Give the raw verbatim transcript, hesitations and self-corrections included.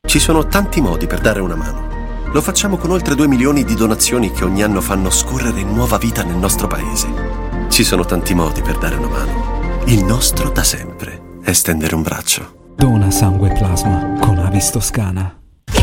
Ci sono tanti modi per dare una mano. Lo facciamo con oltre due milioni di donazioni che ogni anno fanno scorrere nuova vita nel nostro paese. Ci sono tanti modi per dare una mano. Il nostro da sempre è stendere un braccio. Dona sangue e plasma con Avis Toscana.